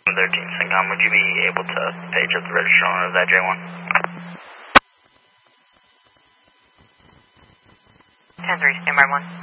13 Syncom, would you be able to page up the register owner of that J1? 10-3, stand by 1.